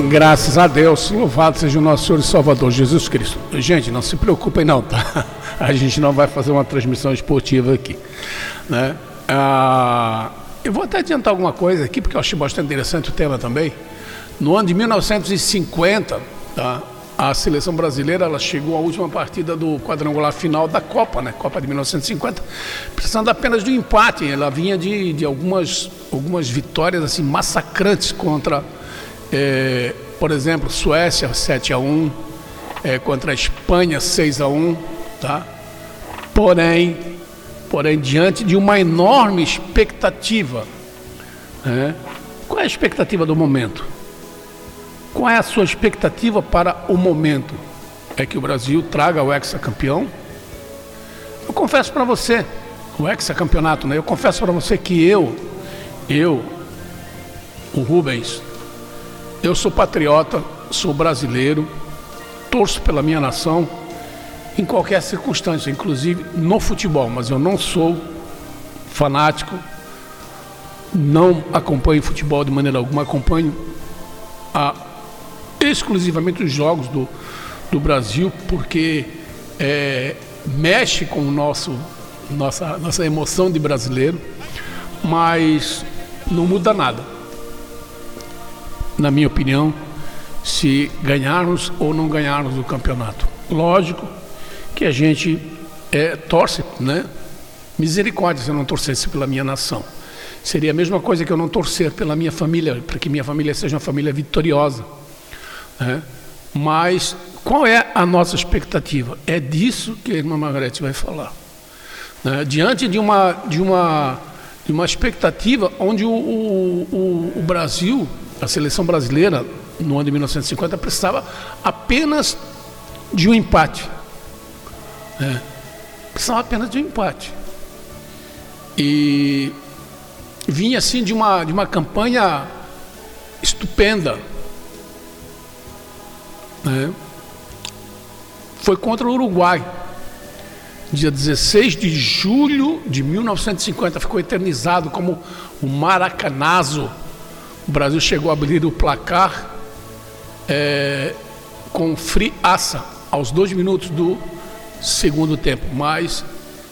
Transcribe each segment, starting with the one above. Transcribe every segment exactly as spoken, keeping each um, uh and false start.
Graças a Deus, louvado seja o nosso Senhor e Salvador Jesus Cristo. Gente, não se preocupem não, tá? A gente não vai fazer uma transmissão esportiva aqui, né? Ah, eu vou até adiantar alguma coisa aqui, porque eu achei bastante interessante o tema também. No ano de mil novecentos e cinquenta, tá? A seleção brasileira, ela chegou à última partida do quadrangular final da Copa, né? Copa de mil novecentos e cinquenta, precisando apenas de um empate. Ela vinha de, de algumas, algumas vitórias assim, massacrantes contra... É, por exemplo, Suécia sete a um, é, contra a Espanha seis a um, tá? Porém, porém, diante de uma enorme expectativa, né? Qual é a expectativa do momento? Qual é a sua expectativa para o momento? É que o Brasil traga o hexacampeão? Eu confesso para você, o hexacampeonato, né? Eu confesso para você que eu, eu, o Rubens, eu sou patriota, sou brasileiro, torço pela minha nação em qualquer circunstância, inclusive no futebol, mas eu não sou fanático, não acompanho futebol de maneira alguma, acompanho a, exclusivamente os jogos do, do Brasil, porque é, mexe com o nosso, nossa, nossa emoção de brasileiro, mas não muda nada. Na minha opinião, se ganharmos ou não ganharmos o campeonato. Lógico que a gente é, torce, né? Misericórdia se eu não torcesse pela minha nação. Seria a mesma coisa que eu não torcer pela minha família, para que minha família seja uma família vitoriosa, né? Mas qual é a nossa expectativa? É disso que a irmã Margarete vai falar, né? Diante de uma, de uma, de uma expectativa onde o, o, o, o Brasil... A seleção brasileira, no ano de mil novecentos e cinquenta, precisava apenas de um empate. É, precisava apenas de um empate. E vinha assim de uma, de uma campanha estupenda. É, foi contra o Uruguai. Dia dezesseis de julho de mil novecentos e cinquenta, ficou eternizado como o Maracanazo. O Brasil chegou a abrir o placar é, com friaça aos dois minutos do segundo tempo, mas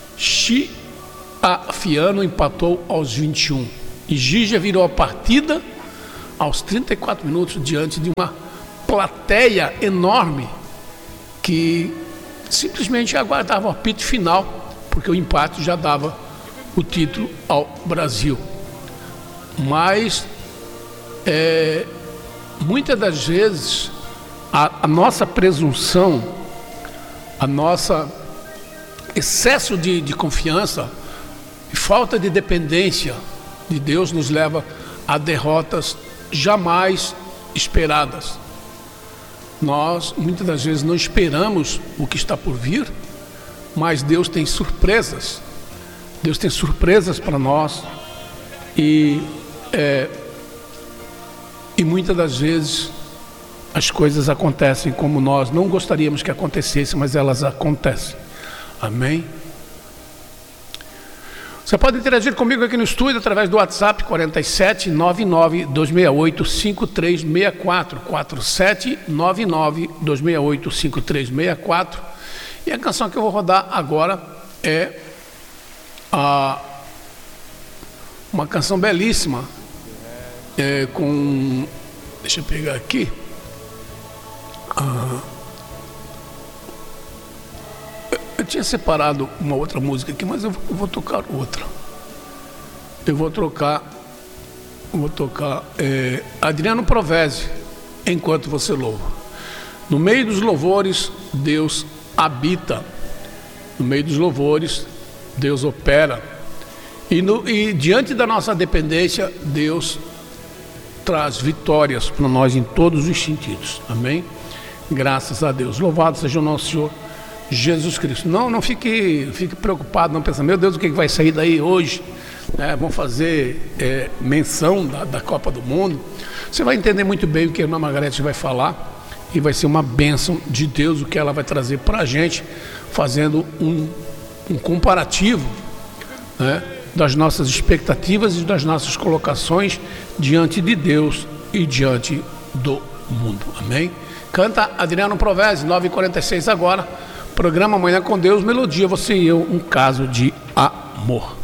Chiafiano empatou aos vinte e um e Gija virou a partida aos trinta e quatro minutos diante de uma plateia enorme que simplesmente aguardava o apito final, porque o empate já dava o título ao Brasil. Mas É, muitas das vezes a, a nossa presunção, a nossa excesso de, de confiança e falta de dependência de Deus nos leva a derrotas jamais esperadas. Nós muitas das vezes não esperamos o que está por vir, mas Deus tem surpresas. Deus tem surpresas para nós e é, E muitas das vezes as coisas acontecem como nós não gostaríamos que acontecessem, mas elas acontecem. Amém? Você pode interagir comigo aqui no estúdio através do WhatsApp quarenta e sete, nove nove, dois seis oito, cinco três seis quatro, quarenta e sete, nove nove, dois seis oito, cinco três seis quatro. E a canção que eu vou rodar agora é a, uma canção belíssima. É, com, deixa eu pegar aqui, ah, eu tinha separado uma outra música aqui, mas eu vou, eu vou tocar outra. Eu vou trocar, eu vou tocar é, Adriano Provezi, Enquanto Você Louva. No meio dos louvores, Deus habita. No meio dos louvores, Deus opera. E, no, e diante da nossa dependência, Deus traz vitórias para nós em todos os sentidos. Amém? Graças a Deus. Louvado seja o nosso Senhor Jesus Cristo. Não, não fique, fique preocupado, não pense, meu Deus, o que vai sair daí hoje? É, vamos fazer é, menção da, da Copa do Mundo. Você vai entender muito bem o que a irmã Margarete vai falar e vai ser uma bênção de Deus o que ela vai trazer para a gente, fazendo um, um comparativo, né, das nossas expectativas e das nossas colocações diante de Deus e diante do mundo. Amém? Canta Adriano Provezi, nove e quarenta e seis agora. Programa Amanhã com Deus, melodia, você e eu, um caso de amor.